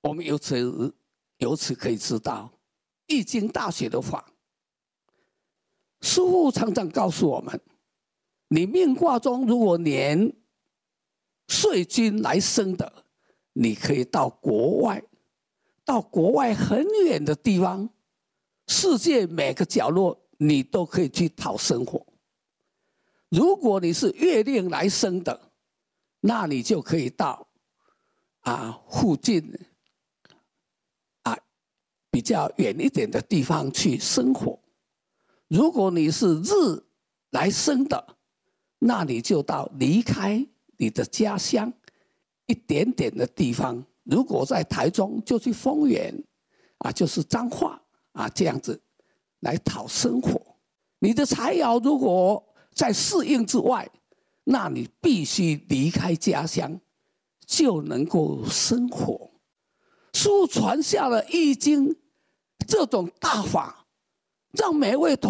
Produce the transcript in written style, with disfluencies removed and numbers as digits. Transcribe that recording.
我们由此可以知道，《易经》大学的法，师父常常告诉我们：你命卦中如果连岁君来生的，你可以到国外很远的地方，世界每个角落你都可以去讨生活。如果你是月令来生的，那你就可以到附近比较远一点的地方去生活。如果你是日来生的，那你就离开你的家乡一点点的地方。如果在台中，就去丰原就是彰化这样子来讨生活。你的财爻如果在适应之外，那你必须离开家乡，就能够生活。师父传下了《易经》这种大法，让每位